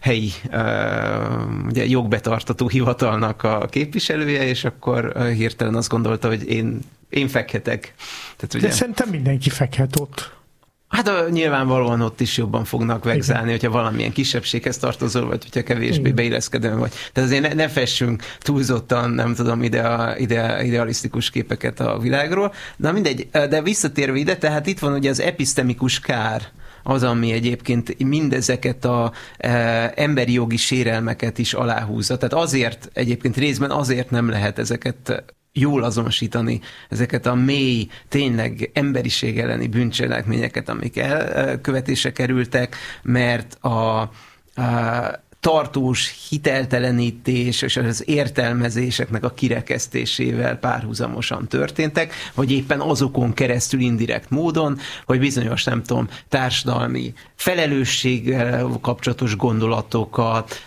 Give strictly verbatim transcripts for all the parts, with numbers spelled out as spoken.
helyi ugye, jogbetartató hivatalnak a képviselője, és akkor hirtelen azt gondolta, hogy én, én fekhetek. Tehát, ugye, de szerintem mindenki fekhet ott. Hát a, nyilvánvalóan ott is jobban fognak vegzálni, hogyha valamilyen kisebbséghez tartozol, vagy hogyha kevésbé igen. beilleszkedő vagy. Tehát azért ne, ne fessünk túlzottan, nem tudom, ide a, ide, idealisztikus képeket a világról. Na mindegy, de visszatérve ide, tehát itt van ugye az episztemikus kár, az, ami egyébként mindezeket az e, emberi jogi sérelmeket is aláhúzza. Tehát azért, egyébként részben azért nem lehet ezeket jól azonosítani, ezeket a mély, tényleg emberiség elleni bűncselekményeket, amik elkövetésre kerültek, mert a, a tartós hiteltelenítés és az értelmezéseknek a kirekesztésével párhuzamosan történtek, vagy éppen azokon keresztül indirekt módon, hogy bizonyos, nem tudom, társadalmi felelősséggel kapcsolatos gondolatokat,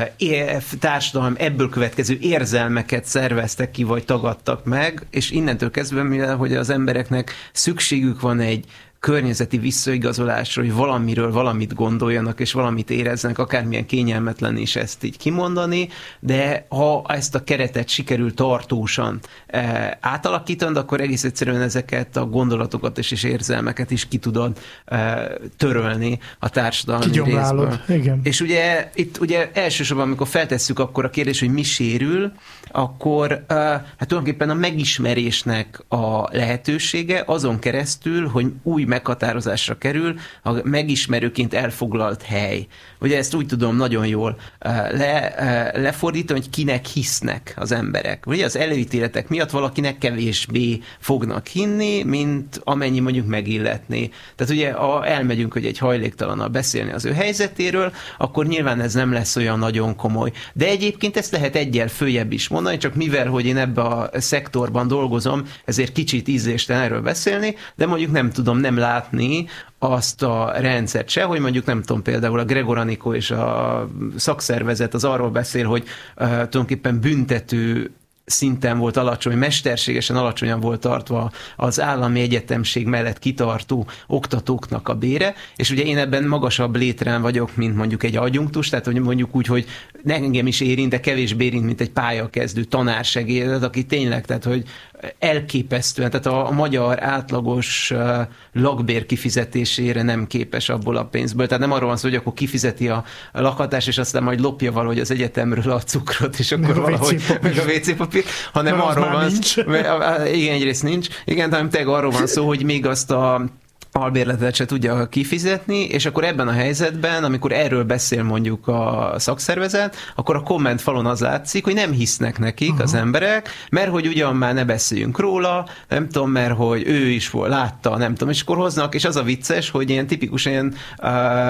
társadalom ebből következő érzelmeket szerveztek ki, vagy tagadtak meg, és innentől kezdve, mivel hogy az embereknek szükségük van egy környezeti visszaigazolásra, hogy valamiről valamit gondoljanak, és valamit érezzenek, akármilyen kényelmetlen is ezt így kimondani, de ha ezt a keretet sikerül tartósan e, átalakítani, akkor egész egyszerűen ezeket a gondolatokat és, és érzelmeket is ki tudod e, törölni a társadalmi részből. Igen. És ugye itt ugye elsősorban, amikor feltesszük akkor a kérdést, hogy mi sérül, akkor e, hát tulajdonképpen a megismerésnek a lehetősége azon keresztül, hogy új meghatározásra kerül a megismerőként elfoglalt hely. Ugye ezt úgy tudom nagyon jól le, lefordítani, hogy kinek hisznek az emberek. Ugye az előítéletek miatt valakinek kevésbé fognak hinni, mint amennyi mondjuk megilletné. Tehát ugye, ha elmegyünk, hogy egy hajléktalannal beszélni az ő helyzetéről, akkor nyilván ez nem lesz olyan nagyon komoly. De egyébként ezt lehet egyel följebb is mondani, csak mivel, hogy én ebbe a szektorban dolgozom, ezért kicsit ízléstelen erről beszélni, de mondjuk nem tudom nem látni azt a rendszert se, hogy mondjuk nem tudom, például a Gregor Anikó és a szakszervezet az arról beszél, hogy uh, tulajdonképpen büntető szinten volt alacsony, mesterségesen alacsonyan volt tartva az állami egyetemség mellett kitartó oktatóknak a bére, és ugye én ebben magasabb létrán vagyok, mint mondjuk egy adjunktus, tehát hogy mondjuk úgy, hogy engem is érint, de kevésbé érint, mint egy pályakezdő tanársegéd, aki tényleg, tehát hogy elképesztően, tehát a, a magyar átlagos uh, lakbér kifizetésére nem képes abból a pénzből. Tehát nem arról van szó, hogy akkor kifizeti a, a lakhatást, és aztán majd lopja valahogy az egyetemről a cukrot, és akkor meg valahogy meg a vé cé papír, hanem mert arról van szó, igen, egyrészt nincs, igen, hanem tényleg arról van szó, hogy még azt a albérletet se tudja kifizetni, és akkor ebben a helyzetben, amikor erről beszél mondjuk a szakszervezet, akkor a komment falon az látszik, hogy nem hisznek nekik uh-huh. az emberek, mert hogy ugyan már ne beszéljünk róla, nem tudom, mert hogy ő is volt, látta, nem tudom, és akkor hoznak, és az a vicces, hogy ilyen tipikus ilyen uh,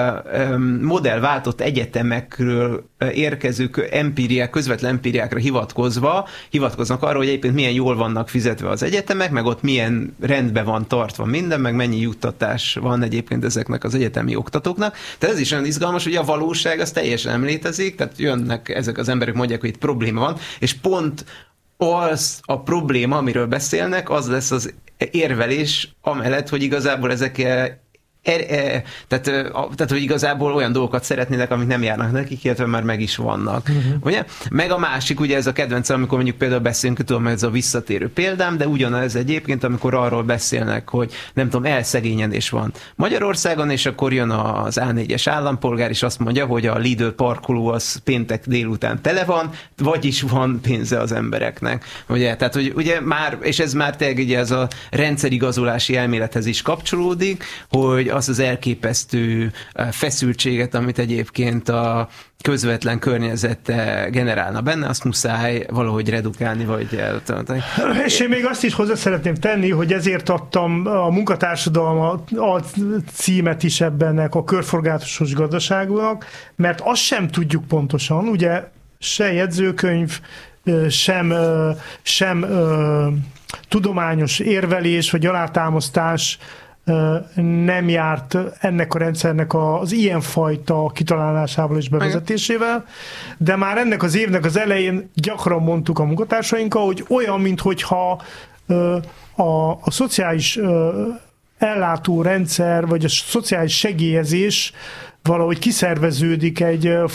um, modellváltott egyetemekről érkező empíriák, közvetlen empíriákra hivatkozva, hivatkoznak arra, hogy egyébként milyen jól vannak fizetve az egyetemek, meg ott milyen rendben van tartva minden, meg mennyi juttat van egyébként ezeknek az egyetemi oktatóknak. Tehát ez is olyan izgalmas, hogy a valóság az teljesen nem létezik, tehát jönnek ezek az emberek, mondják, hogy itt probléma van, és pont az a probléma, amiről beszélnek, az lesz az érvelés amellett, hogy igazából ezek Er, er, tehát, a, tehát, hogy igazából olyan dolgokat szeretnének, amik nem járnak nekik, illetve már meg is vannak. Uh-huh. Ugye? Meg a másik, ugye ez a kedvenc, amikor mondjuk például beszélünk, tudom, ez a visszatérő példám, de ugyanez egyébként, amikor arról beszélnek, hogy nem tudom, elszegényedés van Magyarországon, és akkor jön az á négyes állampolgár, és azt mondja, hogy a Lidl parkoló az péntek délután tele van, vagyis van pénze az embereknek. Ugye? Tehát, hogy ugye már, és ez már tényleg ugye ez a rendszerigazolási elmélethez is kapcsolódik, hogy azt az elképesztő feszültséget, amit egyébként a közvetlen környezete generálna benne, azt muszáj valahogy redukálni, vagy eltölteni. És én még azt is hozzá szeretném tenni, hogy ezért adtam a munkatársadalma a címet is ebbennek a körforgásos gazdaságnak, mert azt sem tudjuk pontosan, ugye se jegyzőkönyv, sem, sem tudományos érvelés, vagy alátámasztás nem járt ennek a rendszernek az ilyenfajta kitalálásával és bevezetésével, de már ennek az évnek az elején gyakran mondtuk a munkatársainkkal, hogy olyan, minthogyha a, a szociális ellátórendszer, vagy a szociális segélyezés valahogy kiszerveződik egy